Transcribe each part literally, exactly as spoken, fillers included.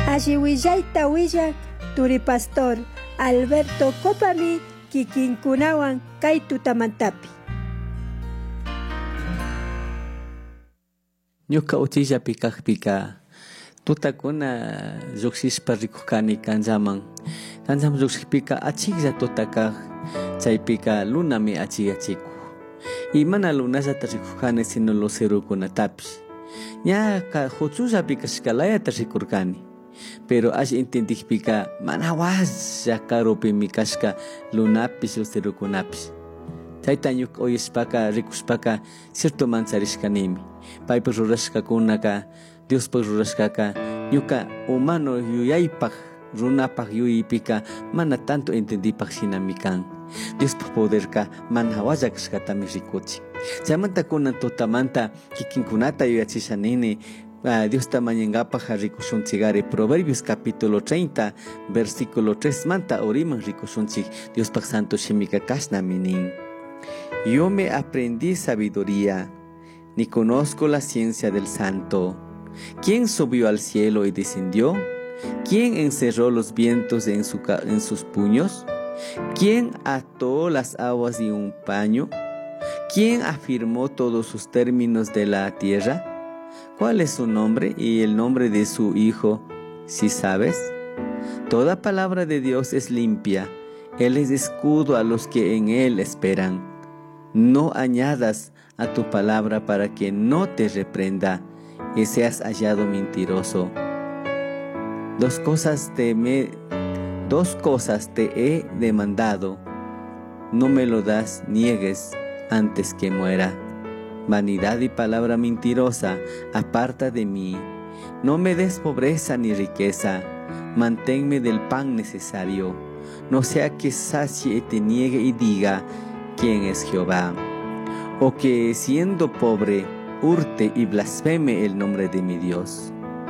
Allí willaita willak Turi Pastor Alberto Copami kikinkunawan kay tutamantapi. Ñuka utilla pikak pika tutakuna lluksispa rikukani kanjaman kanjam lluksipika achiklla tutakak chaypika lunami achiyachiku y mana lunallata rikukani sino lucerukunatapish ñaka huchullapi kashkalayata rikurkani pero ash intendikpika mana walla karupimi kashka lunapish lucerukunapish chayta ñuka uyashpaka rikushpaka cierto mancharishkanimi paypa rurashkakunaka Diospa rurashkaka ñuka humano yuyaypaq runapaq yuyipika mana tanto entendipaq shinami kan Diospa poderka mana walla kashkatami rikuchin chaymanta kunan tutamanta kikinkunata yuyachishanini uh, Dios tamañangapaq rikushunchigari Proverbios capítulo treinta versículo tres manta oriman rikushunchik Diospaq santo shimika kashnami nin yo me aprendí sabiduría ni conozco la ciencia del santo. ¿Quién subió al cielo y descendió? ¿Quién encerró los vientos en, su, en sus puños? ¿Quién ató las aguas en un paño? ¿Quién afirmó todos sus términos de la tierra? ¿Cuál es su nombre y el nombre de su hijo, si sabes? Toda palabra de Dios es limpia. Él es escudo a los que en él esperan. No añadas a tu palabra para que no te reprenda y seas hallado mentiroso. Dos cosas te me, dos cosas te he demandado. No me lo das, niegues antes que muera. Vanidad y palabra mentirosa, aparta de mí. No me des pobreza ni riqueza. Manténme del pan necesario. No sea que sacie y te niegue y diga quién es Jehová. O que siendo pobre hurte y blasfeme el nombre de mi Dios.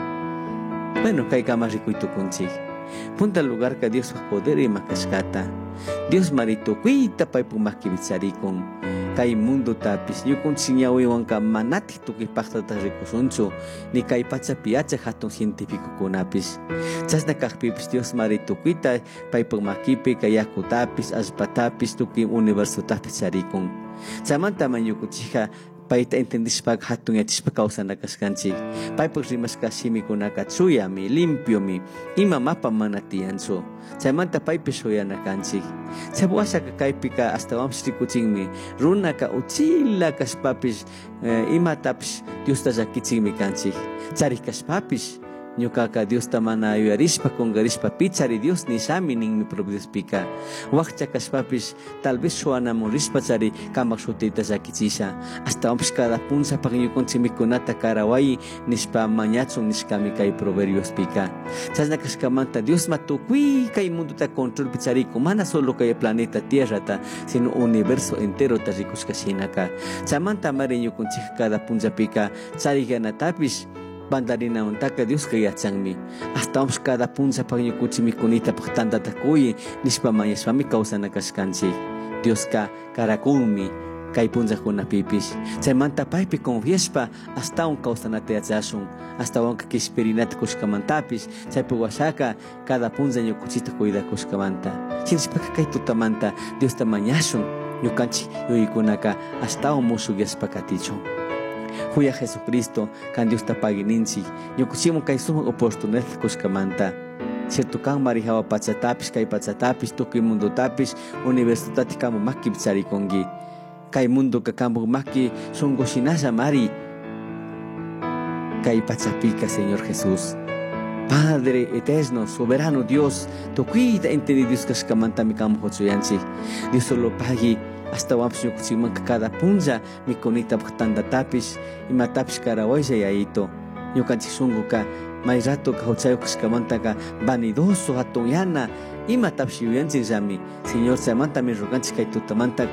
Bueno, kaykama rikuito kunchik. Punta lugar que Dios poder y makashkata. Dios marito kuita paipu makibitzarikon. Kay mundo tapis yukun wanka manati tukipaqtata rikusunchu ni kay pacha piacha hatun científico kunapis. Chasna kakpipis Dios marito kuita paipu makipi kayaku tapis aspatapis tuki universo tapis charikon. Samanta manyukuchija paita entendishpak hatun yachishpa kausana kaskanchik. Paypak rimaska shimikunaka chuyami, limpiomi, ima mapa manatianso. Chaymanta paypish huyanakanchik. Chabuashaka kaypika hasta wamsh rikuchinmi. Runaka uchila kashpapish eh, ima tapish Dios tallakichikmi kanchik. Charik kashpapish ñukaka Dios tamana yuyarishpa kungarishpa pichari Dios nishami ninmi provideспika. Wakcha kashpapish tal vez shuanamun rishpa chari kamak shutita llakichisha. Hasta wampish cada punsa pak ñukunchik mikunata karawayi nishpa mañachun nishkami kay proverbios-pika. Chasna kashkamanta Dios matukuy kay mundota control picharikun mana solo kay planeta Tierra ta sino universo entero ta rikushkashinaka. Chamanta mari ñukunchik cada punchapika chariganatapish bandarina untaka Dios kayachangmi hasta vamos cada punza pagño kuchimi kunita pagtanda takuyi nishpa mayashpami kausana kashkanchik Dios ka karakunmi kay punza kuna pipish chaymanta paypi confiespa hasta un kausana teachashun hasta un kishpirinata kushkamantapish chaypi washaka cada punza ño kuchita kuida kushkamanta chinishpaka kay tutamanta Dios tamañashun ñukanchik yuykunaka hasta un musugyashpakatichun. Huya Jesucristo, can Dios tapagininchi, yokuchimo kay suma oportunidad kushkamanta. Cierto kan marihawa pachatapis kay pachatapis tuki mundo tapis universitati kamu maki bichari kongi. Kay mundo ka kamu maki songo shinasa mari. Kay pachapika Señor Jesús. Padre eterno, soberano Dios, toquita entende Dios kushkamanta mi kamu hotsuyanchi. Dios solo pagi hasta wamps ñukuchiman cada punja mi konita tanda tapis y matapis karawaya yaito ñukanchik sunguka may rato ka huchayo kashkamanta ka vanidoso hatun yana ima tapis yuyanchik llami Señor chaymanta mi roganchik kay tutamanta